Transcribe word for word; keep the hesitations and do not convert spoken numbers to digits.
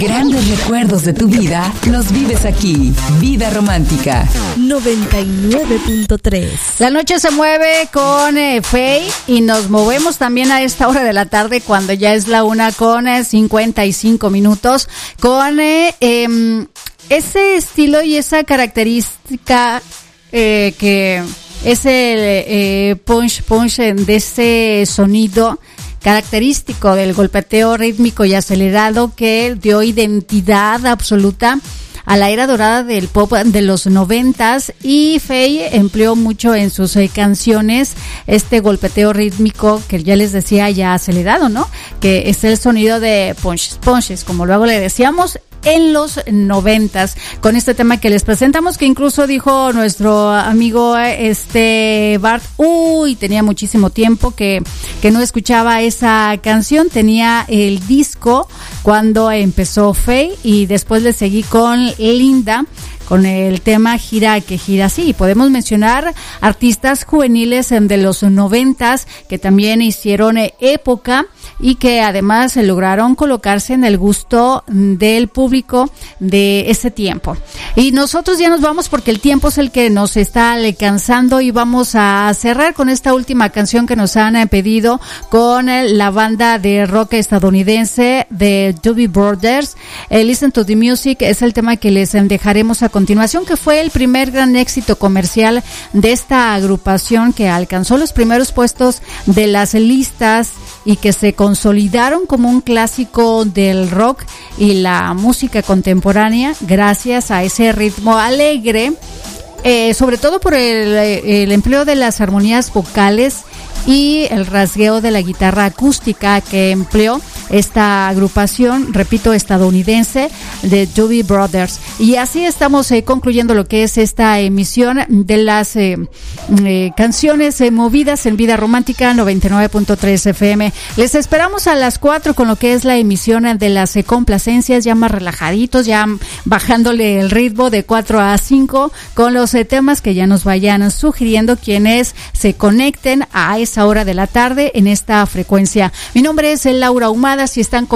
Grandes recuerdos de tu vida los vives aquí. Vida Romántica noventa y nueve punto tres. La noche se mueve con eh, Faye y nos movemos también a esta hora de la tarde cuando ya es la una con eh, cincuenta y cinco minutos con eh, eh, ese estilo y esa característica eh, que es el eh, punch punch de ese sonido característico del golpeteo rítmico y acelerado que dio identidad absoluta a la era dorada del pop de los noventas, y Faye empleó mucho en sus eh, canciones este golpeteo rítmico que ya les decía ya acelerado, ¿no? Que es el sonido de punches, punches, como luego le decíamos, en los noventas, con este tema que les presentamos, que incluso dijo nuestro amigo este Bart, uy, tenía muchísimo tiempo que, que no escuchaba esa canción, tenía el disco cuando empezó Faye, y después le seguí con Linda, con el tema Gira que gira. Sí, podemos mencionar artistas juveniles de los noventas que también hicieron época y que además lograron colocarse en el gusto del público de ese tiempo. Y nosotros ya nos vamos porque el tiempo es el que nos está alcanzando, y vamos a cerrar con esta última canción que nos han pedido con la banda de rock estadounidense de Doobie Brothers. Eh, Listen to the Music es el tema que les dejaremos a continuación, que fue el primer gran éxito comercial de esta agrupación, que alcanzó los primeros puestos de las listas y que se consolidaron como un clásico del rock y la música contemporánea gracias a ese ritmo alegre, eh, sobre todo por el, el empleo de las armonías vocales y el rasgueo de la guitarra acústica que empleó esta agrupación, repito, estadounidense de Doobie Brothers. Y así estamos eh, concluyendo lo que es esta emisión de las eh, eh, canciones eh, movidas en Vida Romántica noventa y nueve punto tres F M. Les esperamos a las cuatro con lo que es la emisión de las eh, complacencias, ya más relajaditos, ya bajándole el ritmo de cuatro a cinco con los eh, temas que ya nos vayan sugiriendo quienes se conecten a esa hora de la tarde en esta frecuencia. Mi nombre es Laura Ahumada. Si están